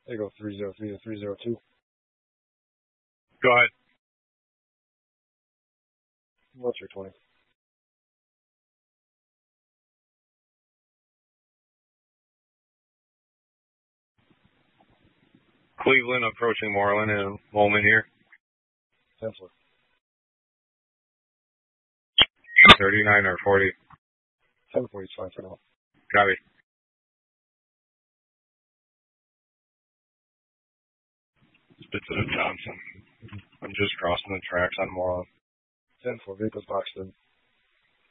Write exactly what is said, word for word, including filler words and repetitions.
They go three zero three to three zero two. Go ahead. What's your twenty? Cleveland approaching Moreland in a moment here. ten four. thirty-nine or forty. ten forty is fine for now. Copy. Spits it at Thompson. I'm just crossing the tracks on Moreland. ten four, vehicles boxed in.